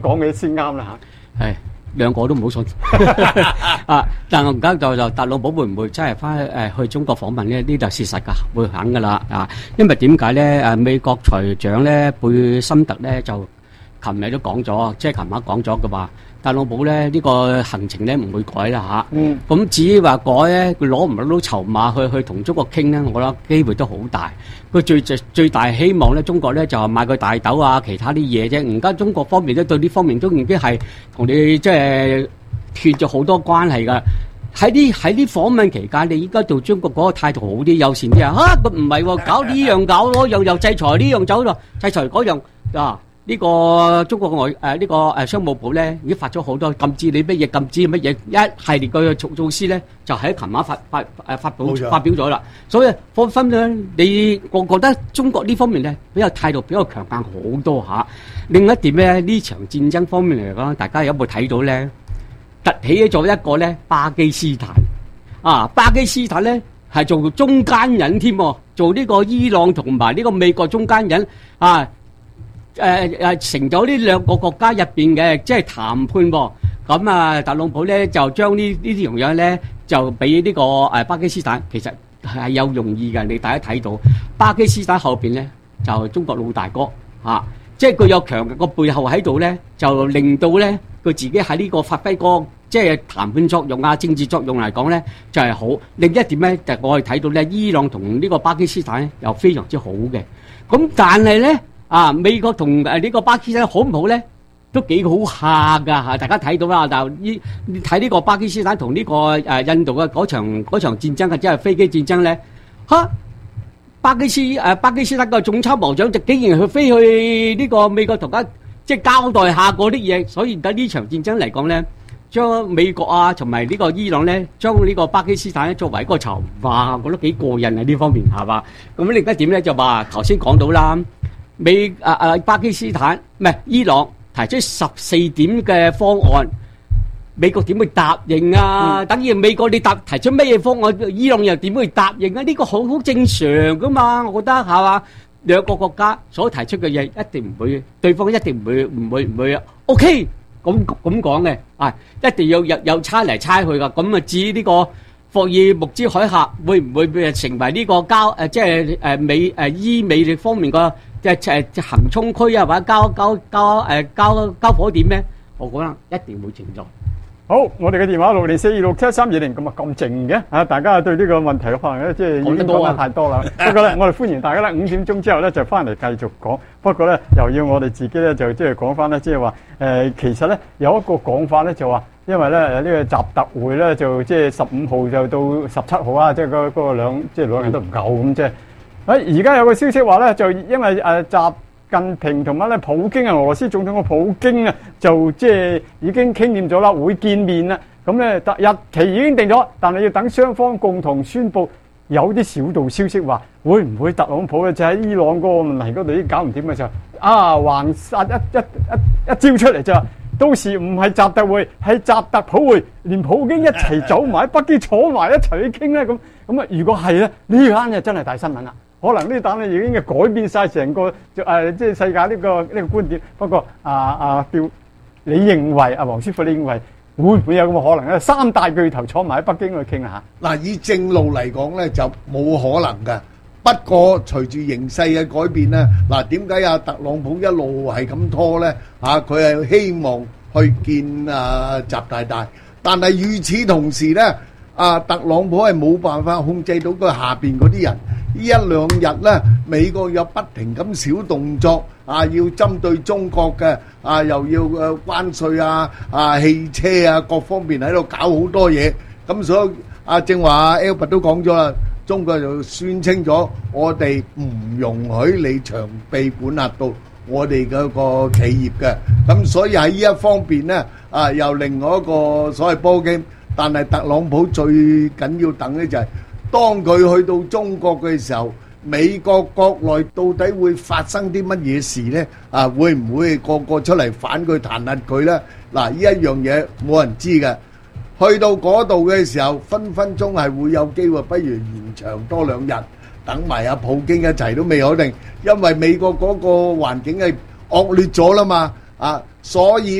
講嘅先啱啦嚇。 係兩個都唔好信啊！但係而家就特朗普會唔會真係翻去中國訪問咧？呢就事實㗎，會肯㗎啦啊！因為點解咧？美國財長咧貝森特咧就琴日都講咗，即係琴晚講咗嘅話，特朗普咧呢個行程咧唔會改啦嚇。咁至於話改咧，佢攞唔攞到籌碼去同中國傾咧，我覺得機會都好大。佢最大希望咧，中國咧就係買個大豆啊，其他啲嘢啫。而家中國方面咧對呢方面都已經係同你即係斷咗好多關係㗎。喺啲訪問期間，你應該對中國嗰個態度好啲、友善啲啊！佢唔係喎，搞呢樣搞嗰樣，又制裁呢樣走咯，制裁嗰樣啊！呢個中國嘅呢個商務部咧已經發咗好多禁止你乜嘢、禁止乜嘢一系列嘅措施咧，就喺琴晚發表咗啦。所以分咧，我覺得中國呢方面咧態度比較強硬好多嚇。另一點咧，呢場戰爭方面嚟講，大家有冇睇到咧？突起咗一個咧巴基斯坦啊！巴基斯坦咧係做中間人添，做呢個伊朗同埋呢個美國中間人啊！成咗呢兩個國家入邊嘅即係談判喎，咁啊特朗普咧就將呢啲樣嘢咧就俾呢個巴基斯坦，其實係有用意嘅。你大家睇到巴基斯坦後邊咧就中國老大哥嚇，即係佢有強嘅個背後喺度咧，就令到咧佢自己喺呢個發揮個即係談判作用啊、政治作用嚟講咧就係好。另一點咧就我哋睇到咧，伊朗同呢個巴基斯坦咧又非常之好嘅。咁但係咧。美國同呢個巴基斯坦好唔好咧？都幾好下㗎嚇！大家睇到啦，但係你睇呢個巴基斯坦同呢個印度嘅嗰場戰爭嘅即係飛機戰爭咧，巴基斯坦嘅總參謀長就竟然去飛去呢個美國同佢即係交代下嗰啲嘢，所以而家呢場戰爭嚟講咧，將美國啊同埋呢個伊朗咧，將呢個巴基斯坦咧作為一個籌碼，我覺得幾過癮啊！呢方面係嘛？咁另一點咧就話頭先講到啦。巴基斯坦唔係伊朗提出14點嘅方案，美國點會答應啊？等於美國你提出咩嘢方案，伊朗又點會答應啊？呢個好正常噶嘛，我覺得係嘛？兩個國家所提出嘅嘢一定唔會，對方一定唔會 OK 咁講嘅，一定要有猜嚟猜去噶。咁啊，至於呢個霍爾木茲海峽會唔會成為呢個即係伊美力方面個？即係行衝區啊，或者交火點咧，我覺得一定會存在。 好，我哋嘅電話604267320咁靜嘅嚇，大家對呢個問題可能咧即係已經講得太多啦。不過咧，我哋歡迎大家咧5點鐘之後咧就翻嚟繼續講。不過咧，又要我哋自己咧就即係講翻咧，即係話其實咧有一個講法咧就話，因為咧呢個習特會咧就即係15號就到17號啊，即係嗰兩日都唔夠咁即係。而家有個消息話咧，就因為習近平同埋咧普京啊，俄羅斯總統嘅普京啊，就即係已經傾掂咗啦，會見面啦。咁咧日期已經定咗，但係要等雙方共同宣佈。有啲小道消息話，會唔會特朗普咧就喺伊朗嗰個問題嗰度已經搞唔掂嘅時候，橫殺一招出嚟就話，到時唔係習特會，係習特普會，連普京一齊走埋喺北京坐埋一齊去傾咧。咁如果係咧，呢單就真係大新聞啦。可能呢單咧已經改變晒成個即係世界呢個觀點。不過標，你認為黃師傅，你認為會唔會有咁嘅可能咧？三大巨頭坐埋喺北京去傾下。 嗱，以正路嚟講咧就冇可能㗎。不過隨住形勢嘅改變咧，嗱，點解特朗普一路係咁拖咧？佢係希望去見習大大，但係與此同時咧，特朗普係冇辦法控制到佢下邊嗰啲人。呢一兩日咧，美國有不停咁小動作，要針對中國嘅，又要關稅汽車各方面喺度搞好多嘢。咁所以正話 Albert 都講咗啦，中國就宣稱咗，我哋唔容許你長臂管轄到我哋嗰個企業嘅。咁所以喺呢一方面咧，又另外一個所謂波game。但係特朗普最緊要等咧就係，當佢去到中國嘅時候，美國國內到底會發生啲乜嘢事呢？會唔會個個出嚟反佢彈劾佢呢？嗱，呢一樣嘢冇人知嘅。去到嗰度嘅時候，分分鐘係會有機會，不如延長多2日，等埋阿普京一齊都未可定，因為美國嗰個環境係惡劣咗啦嘛。 所以